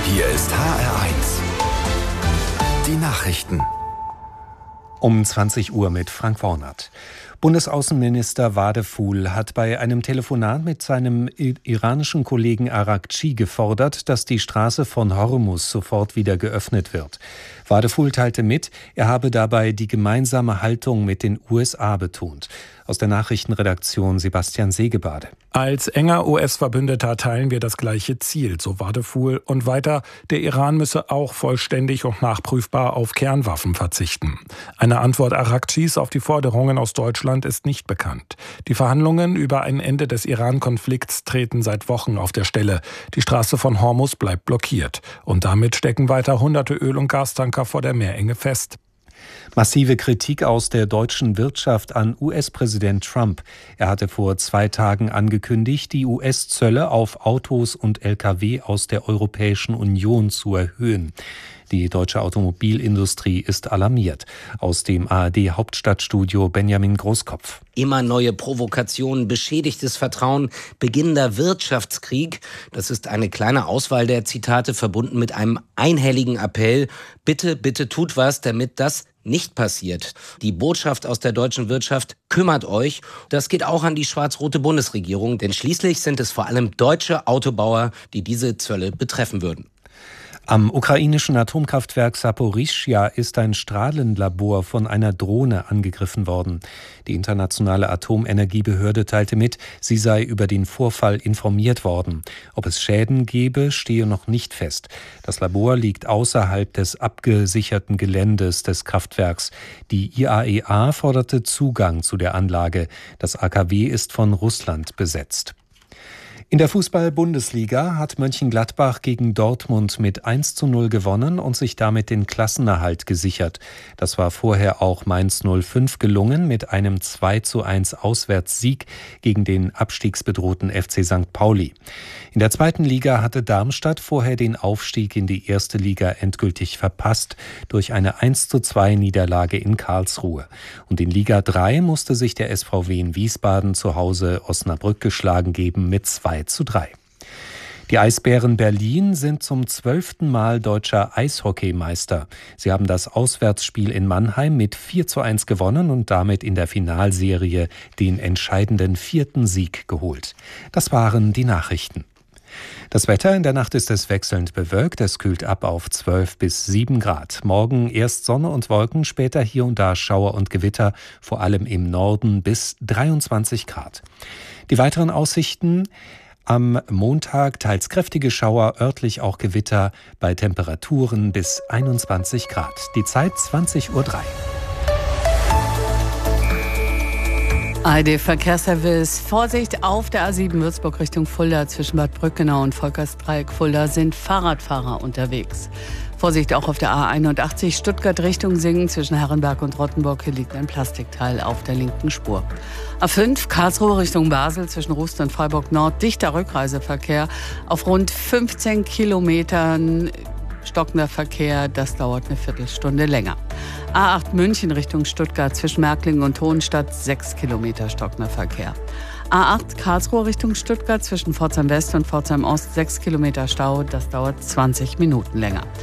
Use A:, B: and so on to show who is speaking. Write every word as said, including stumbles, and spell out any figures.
A: Hier ist H R eins. Die Nachrichten.
B: Um zwanzig Uhr mit Frank Wornert. Bundesaußenminister Wadefuhl hat bei einem Telefonat mit seinem iranischen Kollegen Araghchi gefordert, dass die Straße von Hormuz sofort wieder geöffnet wird. Wadefuhl teilte mit, er habe dabei die gemeinsame Haltung mit den U S A betont. Aus der Nachrichtenredaktion Sebastian Segebade.
C: Als enger U S-Verbündeter teilen wir das gleiche Ziel, so Wadefuhl. Und weiter, der Iran müsse auch vollständig und nachprüfbar auf Kernwaffen verzichten. Eine Antwort Araghchis auf die Forderungen aus Deutschland ist nicht bekannt. Die Verhandlungen über ein Ende des Iran-Konflikts treten seit Wochen auf der Stelle. Die Straße von Hormuz bleibt blockiert. Und damit stecken weiter hunderte Öl- und Gastanker vor der Meerenge fest.
B: Massive Kritik aus der deutschen Wirtschaft an U S-Präsident Trump. Er hatte vor zwei Tagen angekündigt, die U S-Zölle auf Autos und L K W aus der Europäischen Union zu erhöhen. Die deutsche Automobilindustrie ist alarmiert. Aus dem A R D-Hauptstadtstudio Benjamin Großkopf.
D: Immer neue Provokationen, beschädigtes Vertrauen, beginnender Wirtschaftskrieg. Das ist eine kleine Auswahl der Zitate, verbunden mit einem einhelligen Appell. Bitte, bitte tut was, damit das nicht passiert. Die Botschaft aus der deutschen Wirtschaft: kümmert euch. Das geht auch an die schwarz-rote Bundesregierung, denn schließlich sind es vor allem deutsche Autobauer, die diese Zölle betreffen würden.
B: Am ukrainischen Atomkraftwerk Saporischschja ist ein Strahlenlabor von einer Drohne angegriffen worden. Die internationale Atomenergiebehörde teilte mit, sie sei über den Vorfall informiert worden. Ob es Schäden gebe, stehe noch nicht fest. Das Labor liegt außerhalb des abgesicherten Geländes des Kraftwerks. Die I A E A forderte Zugang zu der Anlage. Das A K W ist von Russland besetzt. In der Fußball-Bundesliga hat Mönchengladbach gegen Dortmund mit eins zu null gewonnen und sich damit den Klassenerhalt gesichert. Das war vorher auch Mainz null fünf gelungen mit einem zwei zu eins Auswärtssieg gegen den abstiegsbedrohten F C Sankt Pauli. In der zweiten Liga hatte Darmstadt vorher den Aufstieg in die erste Liga endgültig verpasst durch eine eins zu zwei Niederlage in Karlsruhe. Und in Liga drei musste sich der S V W in Wiesbaden zu Hause Osnabrück geschlagen geben mit zwei zu drei. Die Eisbären Berlin sind zum zwölften Mal deutscher Eishockeymeister. Sie haben das Auswärtsspiel in Mannheim mit vier zu eins gewonnen und damit in der Finalserie den entscheidenden vierten Sieg geholt. Das waren die Nachrichten. Das Wetter: in der Nacht ist es wechselnd bewölkt, es kühlt ab auf zwölf bis sieben Grad. Morgen erst Sonne und Wolken, später hier und da Schauer und Gewitter, vor allem im Norden bis dreiundzwanzig Grad. Die weiteren Aussichten: am Montag teils kräftige Schauer, örtlich auch Gewitter, bei Temperaturen bis einundzwanzig Grad. Die Zeit zwanzig Uhr drei.
E: A R D-Verkehrsservice. Vorsicht auf der A sieben Würzburg Richtung Fulda. Zwischen Bad Brückenau und Volkersdreieck Fulda sind Fahrradfahrer unterwegs. Vorsicht auch auf der A einundachtzig Stuttgart Richtung Singen. Zwischen Herrenberg und Rottenburg liegt ein Plastikteil auf der linken Spur. A fünf Karlsruhe Richtung Basel. Zwischen Rust und Freiburg Nord dichter Rückreiseverkehr. Auf rund fünfzehn Kilometern stockender Verkehr, das dauert eine Viertelstunde länger. A acht München Richtung Stuttgart zwischen Märklingen und Hohenstadt sechs Kilometer stockender Verkehr. A acht Karlsruhe Richtung Stuttgart zwischen Pforzheim West und Pforzheim Ost sechs Kilometer Stau, das dauert zwanzig Minuten länger.